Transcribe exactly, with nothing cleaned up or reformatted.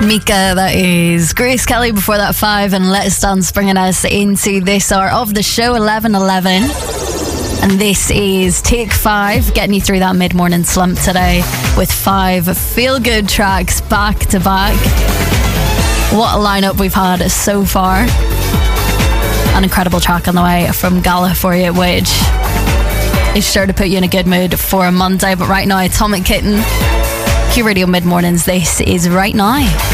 Mika, that is Grace Kelly. Before that, Five and Let's Dance, bringing us into this hour of the show, eleven eleven. And this is Take Five, getting you through that mid-morning slump today with five feel-good tracks back to back. What a lineup we've had so far. An incredible track on the way from Gala for you, which is sure to put you in a good mood for a Monday. But right now, Atomic Kitten, Q Radio Mid-Mornings, this is Right Now.